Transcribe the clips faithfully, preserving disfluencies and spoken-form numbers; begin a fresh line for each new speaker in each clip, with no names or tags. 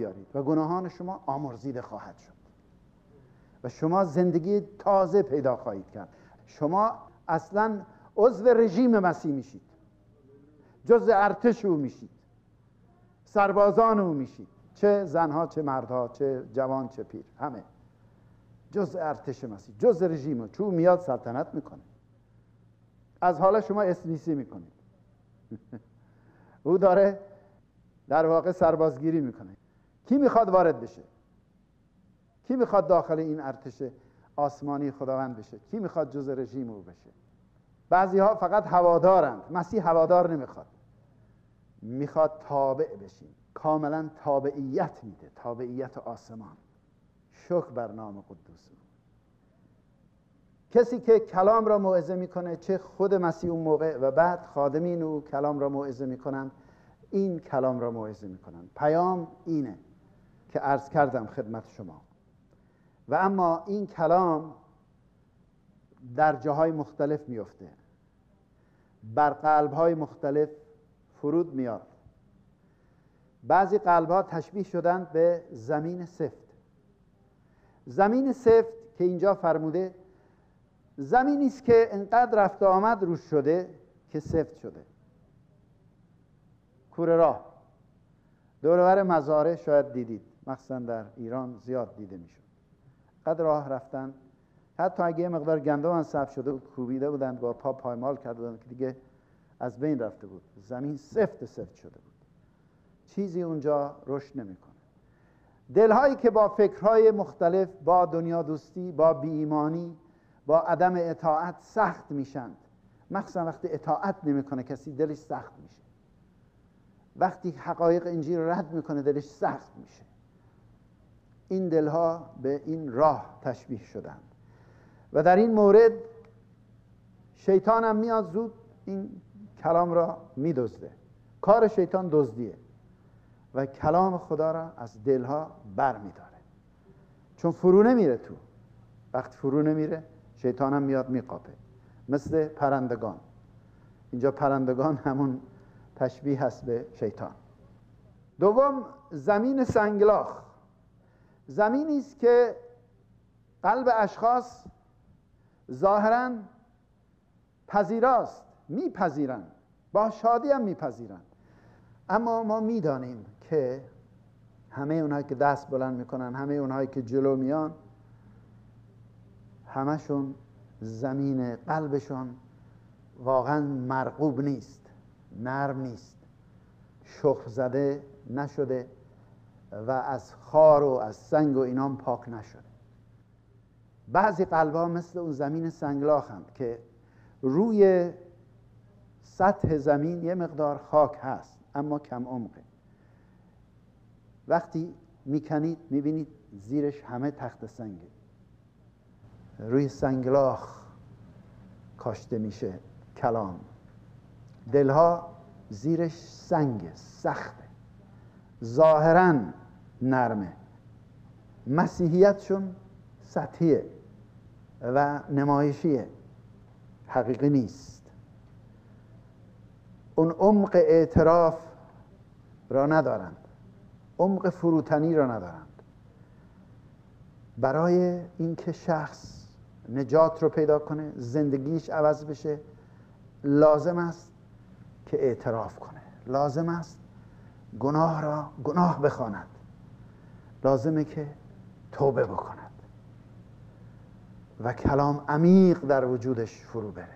بیارید و گناهان شما آمرزیده خواهد شد و شما زندگی تازه پیدا خواهید کرد. شما اصلا عضو رژیم مسیح میشید، جزء ارتش او میشید، سربازان او میشید، چه زنها چه مردها، چه جوان چه پیر، همه جزء ارتش مسیح، جزء رژیم. چون میاد سلطنت میکنه، از حالا شما اسنیسی میکنید. او داره در واقع سربازگیری میکنه. کی میخواد وارد بشه؟ کی میخواد داخل این ارتش آسمانی خداوند بشه؟ کی میخواد جزء رژیم او بشه؟ بعضی ها فقط هوادارند. مسیح هوادار نمیخواد، میخواد تابع بشین. کاملا تابعیت میده، تابعیت آسمان. شکر بر نام قدوس او. کسی که کلام را موعظه میکنه، چه خود مسیح اون موقع و بعد خادمین او کلام را موعظه میکنن، این کلام را موعظه میکنن. پیام اینه که عرض کردم خدمت شما. و اما این کلام در جاهای مختلف میفته، بر قلب‌های مختلف فرود میاد. بعضی قلب‌ها تشبیه شدند به زمین سفت. زمین سفت که اینجا فرموده، زمینی است که انقدر رفت و آمد روش شده که سفت شده. کوره راه دور و بر مزارع شاید دیدید، مخصوصا در ایران زیاد دیده میشد. قدر راه رفتن، حتی اگه یه مقدار گندم هم سبز شده بود، کوبیده بودند با پا پایمال کرده بودند که دیگه از بین رفته بود. زمین سفت سفت شده بود، چیزی اونجا رشد نمیکنه. دلهایی که با فکرهای مختلف، با دنیا دوستی، با بی ایمانی، با عدم اطاعت سخت میشند. مخصوصا وقتی اطاعت نمیکنه کسی، دلش سخت میشه. وقتی حقایق انجیل رو رد میکنه دلش سخت میشه. این دلها به این راه تشبیه شدند و در این مورد شیطان هم میاد زود این کلام را میدزده. کار شیطان دزدیه و کلام خدا را از دلها بر میداره، چون فرو نمیره تو. وقتی فرو نمیره شیطان هم میاد میقاپه، مثل پرندگان. اینجا پرندگان همون تشبیه هست به شیطان. دوم، زمین سنگلاخ. زمینی است که قلب اشخاص ظاهراً پذیراست، میپذیرند، با شادی هم میپذیرند، اما ما میدانیم که همه اونهایی که دست بلند میکنن، همه اونهایی که جلو میان، همشون زمین قلبشون واقعا مرغوب نیست، نرم نیست، شخم زده نشده و از خار و از سنگ و اینام پاک نشده. بعضی قلب‌ها مثل اون زمین سنگلاخند که روی سطح زمین یه مقدار خاک هست اما کم عمقه. وقتی میکنید میبینید زیرش همه تخت سنگه. روی سنگلاخ کاشته میشه کلام. دلها زیرش سنگه، سخته، ظاهراً نرمه، مسیحیتشون سطحیه و نمایشیه، حقیقی نیست. اون عمق اعتراف را ندارند، عمق فروتنی را ندارند. برای اینکه شخص نجات رو پیدا کنه، زندگیش عوض بشه، لازم است که اعتراف کنه، لازم است گناه را گناه بخواند، لازمه که توبه بکند و کلام عمیق در وجودش فرو بره.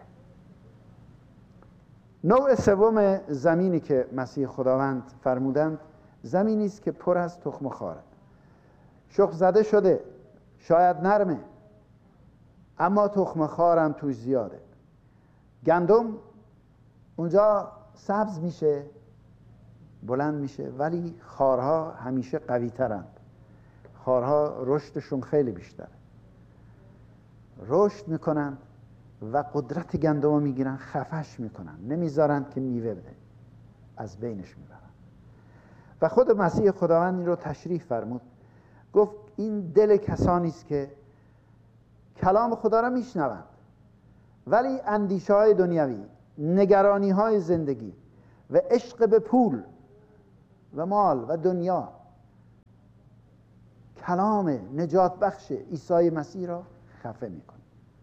نوع سوم زمینی که مسیح خداوند فرمودند، زمینی است که پر از تخم خاره، شخم زده شده، شاید نرمه، اما تخم خار هم توش زیاده. گندم اونجا سبز میشه، بلند میشه، ولی خارها همیشه قوی ترند. خارها رشدشون خیلی بیشتره، رشد میکنن و قدرت گندم رو میگیرن، خفش میکنن، نمیذارن که میوه بده، از بینش میبرن. و خود مسیح خداوند این رو تشریح فرمود، گفت این دل کسانی است که کلام خدا را میشنوند ولی اندیشه های دنیوی، نگرانی های زندگی و عشق به پول و مال و دنیا کلام نجات بخش عیسی مسیح را خفه میکنه.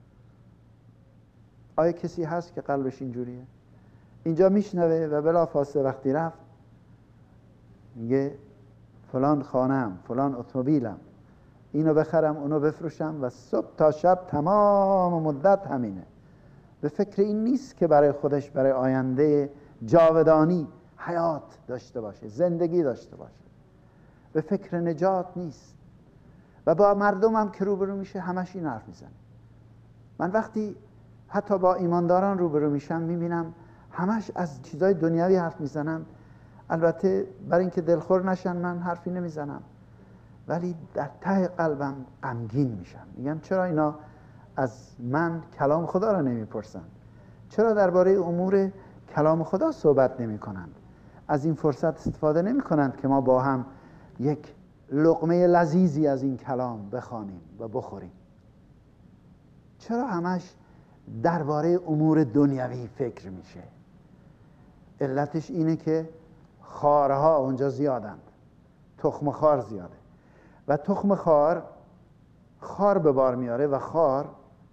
آیا کسی هست که قلبش اینجوریه؟ اینجا میشنوه و بلا فاصله وقتی رفت میگه فلان خانم، فلان اتومبیلم، اینو بخرم اونو بفروشم و صبح تا شب تمام مدت همینه. به فکر این نیست که برای خودش برای آینده جاودانی حیات داشته باشه، زندگی داشته باشه. به فکر نجات نیست. و با مردم هم که روبرو میشه همش این حرف میزنه. من وقتی حتی با ایمانداران روبرو میشم میبینم همش از چیزای دنیوی حرف میزنن. البته برای اینکه دلخور نشن من حرفی نمیزنم، ولی در ته قلبم غمگین میشم. میگم چرا اینا از من کلام خدا را نمیپرسن؟ چرا درباره امور کلام خدا صحبت نمی کنند؟ از این فرصت استفاده نمی کنند که ما با هم یک لقمه لذیذی از این کلام بخوانیم و بخوریم؟ چرا همش درباره امور دنیوی فکر میشه؟ علتش اینه که خارها اونجا زیادند، تخم خار زیاده و تخم خار خار به بار میاره و خار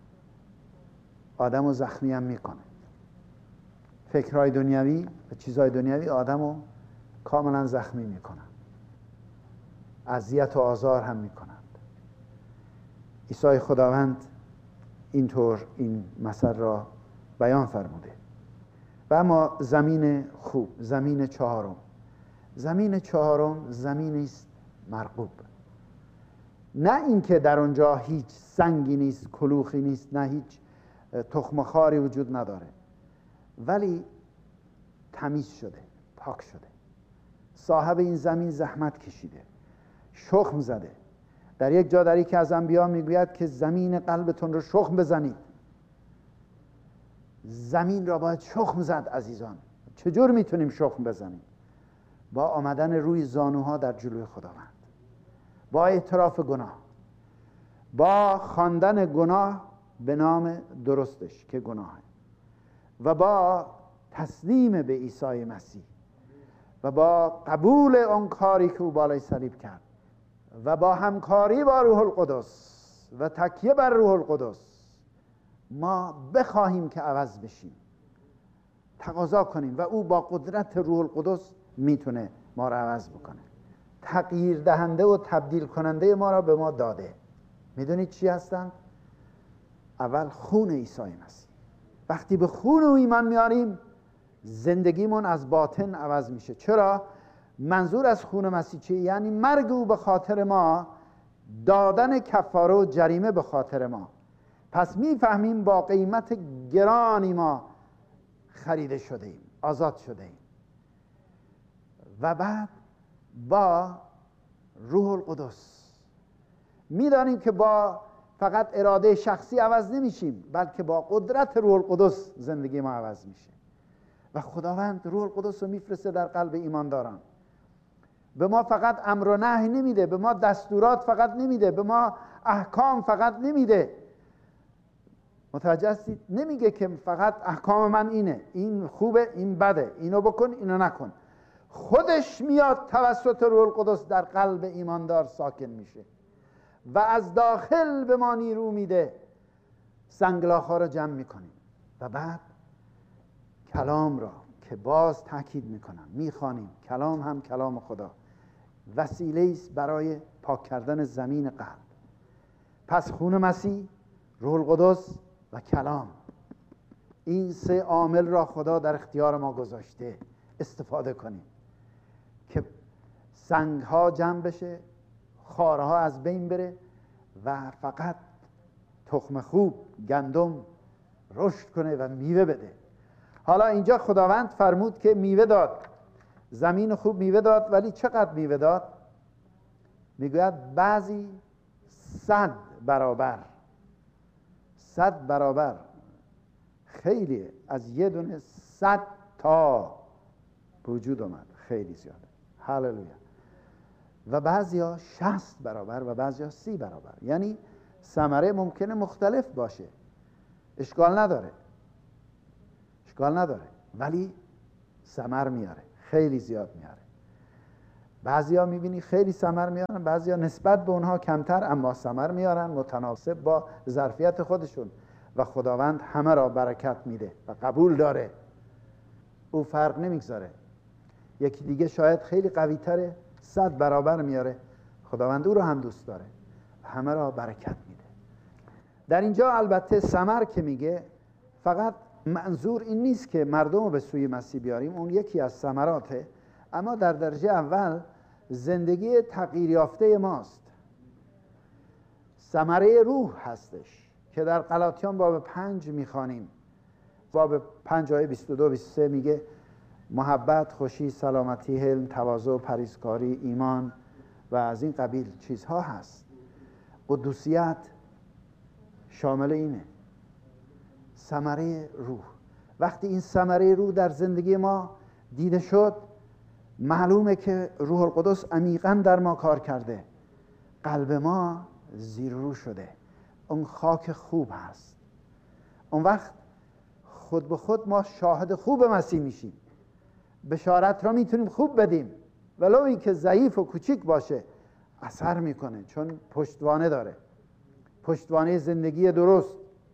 آدمو زخمی هم میکنه. فکرهای دنیوی و چیزهای دنیوی آدمو کاملا زخمی میکنن، اذیت و آزار هم میکنند. عیسی خداوند اینطور این مثل را بیان فرموده. و اما زمین خوب، زمین چهارم، زمین چهارم زمینی است مرغوب. نه اینکه در آنجا هیچ سنگی نیست، کلوخی نیست، نه هیچ تخم خاری وجود نداره، ولی تمیز شده، پاک شده. صاحب این زمین زحمت کشیده، شخم زده. در یک جا در یکی از انبیا میگوید که زمین قلبتون رو شخم بزنید. زمین را باید شخم زد عزیزان. چجور میتونیم شخم بزنیم؟ با آمدن روی زانوها در جلوی خداوند، با اعتراف گناه، با خواندن گناه به نام درستش که گناهه، و با تسلیم به عیسی مسیح و با قبول آن کاری که او بالای صلیب کرد و با همکاری با روح القدس و تکیه بر روح القدس ما بخواهیم که عوض بشیم، تقاضا کنیم و او با قدرت روح القدس میتونه ما را عوض بکنه. تغییر دهنده و تبدیل کننده ما را به ما داده. میدونید چی هستند؟ اول خون عیسی مسیح. وقتی به خون او ایمان میاریم زندگیمون از باطن عوض میشه. چرا؟ منظور از خون مسیح چیه؟ یعنی مرگ او به خاطر ما، دادن کفاره و جریمه به خاطر ما. پس میفهمیم با قیمت گرانی ما خریده شده ایم، آزاد شده ایم. و بعد با روح القدس میدانیم که با فقط اراده شخصی عوض نمیشیم، بلکه با قدرت روح القدس زندگی ما عوض میشه. و خداوند روح القدس رو میفرسته در قلب ایمانداران. به ما فقط امر و نهی نمیده، به ما دستورات فقط نمیده، به ما احکام فقط نمیده. متوجه هستید؟ نمیگه که فقط احکام من اینه، این خوبه، این بده، اینو بکن، اینو نکن. خودش میاد توسط روح القدس در قلب ایماندار ساکن میشه و از داخل به ما نیرو میده. سنگلاخ‌ها رو جمع میکنیم و بعد کلام را که باز تاکید میکنم میخوانیم. کلام هم کلام خدا وسیله است برای پاک کردن زمین قلب. پس خون مسیح، روح القدس و کلام، این سه عامل را خدا در اختیار ما گذاشته. استفاده کنیم که سنگ ها جمع بشه، خارها از بین بره و فقط تخم خوب، گندم رشد کنه و میوه بده. حالا اینجا خداوند فرمود که میوه داد، زمین خوب میوه داد، ولی چقدر میوه داد؟ میگوید بعضی صد برابر. صد برابر خیلی، از یه دونه صد تا وجود اومد، خیلی زیاده. هللویا. و بعضیا شصت برابر و بعضیا سی برابر. یعنی ثمره ممکنه مختلف باشه، اشکال نداره، اشکال نداره، ولی ثمر میاره، خیلی زیاد میاره. بعضیا میبینی خیلی ثمر میارن، بعضیا نسبت به اونها کمتر اما ثمر میارن متناسب با ظرفیت خودشون و خداوند همه را برکت میده و قبول داره، او فرق نمیگذاره. یکی دیگه شاید خیلی قوی تره، صد برابر میاره، خداوند او رو هم دوست داره، همه را برکت میده. در اینجا البته ثمر که میگه فقط منظور این نیست که مردم رو به سوی مسیح بیاریم، اون یکی از ثمراته، اما در درجه اول زندگی تغییر یافته ماست. ثمره روح هستش که در غلاطیان باب پنج میخوانیم. باب پنج آیه بیست و دو بیست و سه میگه محبت، خوشی، سلامتی، حلم، تواضع، پرهیزکاری، ایمان و از این قبیل چیزها هست. قدوسیت شامل اینه، ثمره روح. وقتی این ثمره روح در زندگی ما دیده شد، معلومه که روح القدس عمیقاً در ما کار کرده، قلب ما زیر رو شده، اون خاک خوب هست. اون وقت خود به خود ما شاهد خوب مسیح میشیم، بشارت را میتونیم خوب بدیم، ولو این که ضعیف و کوچیک باشه اثر میکنه، چون پشتوانه داره، پشتوانه زندگی درست.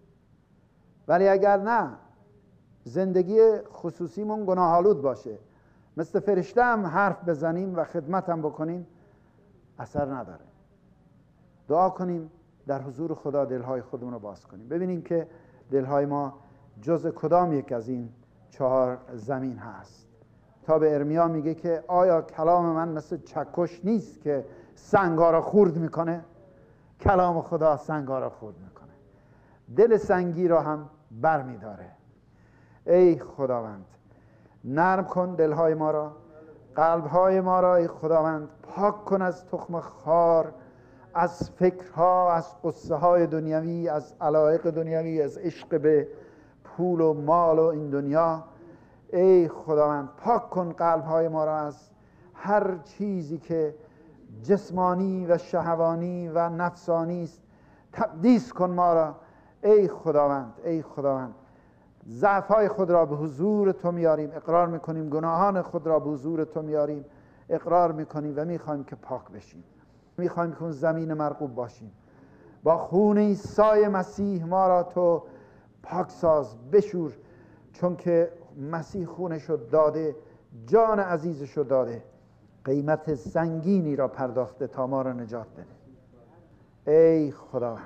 ولی اگر نه، زندگی خصوصیمون گناه‌آلود باشه، مثل فرشته هم حرف بزنیم و خدمت هم بکنیم، اثر نداره. دعا کنیم در حضور خدا دلهای خودمون رو باز کنیم، ببینیم که دلهای ما جز کدام یک از این چهار زمین هست. تا به ارمیا میگه که آیا کلام من مثل چکش نیست که سنگ‌ها را خرد میکنه؟ کلام خدا سنگ‌ها را خرد میکنه، دل سنگی را هم بر میداره. ای خداوند نرم کن دلهای ما را، قلبهای ما را ای خداوند پاک کن از تخم خار، از فکرها، از قصه های دنیوی، از علایق دنیوی، از عشق به پول و مال و این دنیا. ای خداوند پاک کن قلبهای ما را از هر چیزی که جسمانی و شهوانی و نفسانی است، تقدیس کن ما را. ای خداوند ای خداوند ضعف‌های خود را به حضور تو میاریم، اقرار میکنیم گناهان خود را به حضور تو میاریم، اقرار میکنیم و میخوایم که پاک بشیم، میخوایم که اون زمین مرغوب باشیم. با خون عیسی مسیح ما را تو پاک ساز، بشور، چون که مسیح خونشو داده، جان عزیزشو داده، قیمت سنگینی را پرداخته تا ما را نجات بده. ای خداوند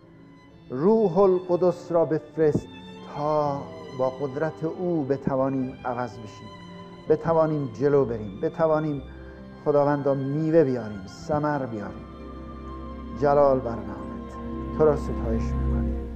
روح القدس را بفرست تا با قدرت او بتوانیم عوض بشیم، بتوانیم جلو بریم، بتوانیم خداوندا میوه بیاریم، ثمر بیاریم. جلال بر نامت، تو را ستایش میکنیم.